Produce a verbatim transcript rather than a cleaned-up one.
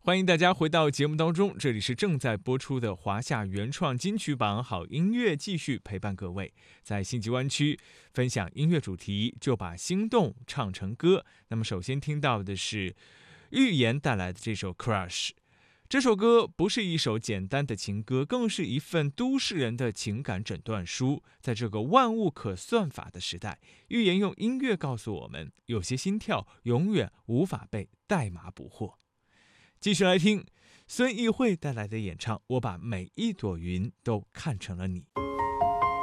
欢迎大家回到节目当中，这里是正在播出的华夏原创金曲榜好音乐，继续陪伴各位在星际湾区分享音乐主题，就把心动唱成歌。那么首先听到的是预言带来的这首 Crush。 这首歌不是一首简单的情歌，更是一份都市人的情感诊断书。在这个万物可算法的时代，预言用音乐告诉我们，有些心跳永远无法被代码捕获。继续来听孙艺慧带来的演唱，我把每一朵云都看成了你。